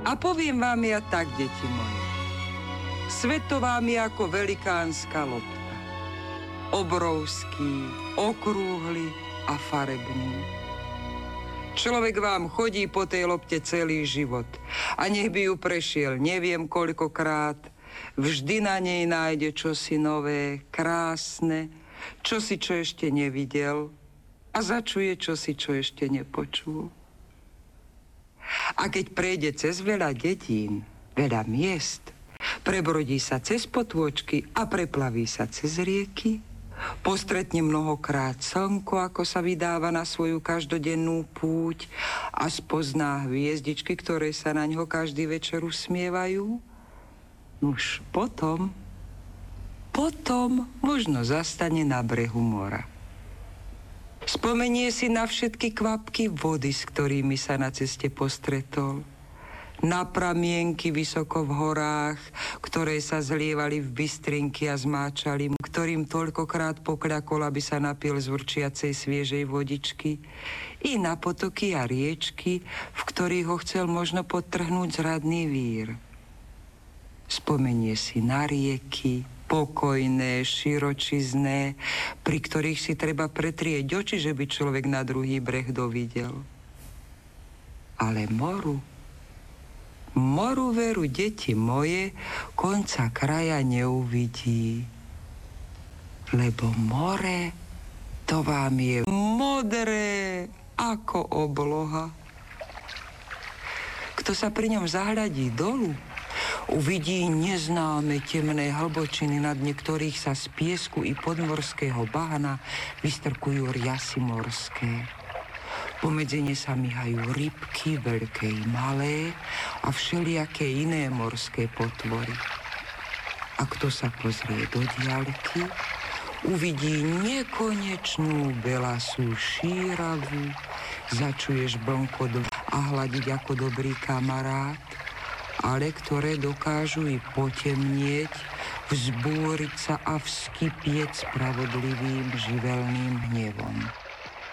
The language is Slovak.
A poviem vám ja tak, deti moje. Svet to vám je ako velikánska lopta. Obrovský, okrúhly a farebný. Človek vám chodí po tej lopte celý život a nech by ju prešiel neviem koľkokrát, vždy na nej nájde čosi nové, krásne, čosi, čo ešte nevidel a začuje čosi, čo ešte nepočul. A keď prejde cez veľa dedín, veľa miest, prebrodí sa cez potôčky a preplaví sa cez rieky, postretne mnohokrát slnko, ako sa vydáva na svoju každodennú púť a spozná hviezdičky, ktoré sa na ňo každý večer usmievajú. Už potom možno zastane na brehu mora. Spomenie si na všetky kvapky vody, s ktorými sa na ceste postretol. Na pramienky vysoko v horách, ktoré sa zlievali v bystrinky a zmáčali mu, ktorým toľkokrát pokľakol, aby sa napil z vrčiacej sviežej vodičky, i na potoky a riečky, v ktorých ho chcel možno podtrhnúť zradný vír. Spomenie si na rieky, pokojné, širočizné, pri ktorých si treba pretrieť oči, že by človek na druhý breh dovidel. Ale moru veru, deti moje, konca kraja neuvidí. Lebo more, to vám je modré ako obloha. Kto sa pri ňom zahľadí dolu, uvidí neznáme temné hlbočiny, nad niektorých sa z piesku i podmorského bahna vystrkujú riasy morské. Pomedzi ne sa myhajú rybky, veľké i malé a všelijaké iné morské potvory. A kto sa pozrie do diaľky, uvidí nekonečnú belasú šíravu, začuješ blnko a hladiť ako dobrý kamarát, ale ktoré dokážu i potemnieť, vzbúriť sa a vskypieť spravodlivým živelným hnevom.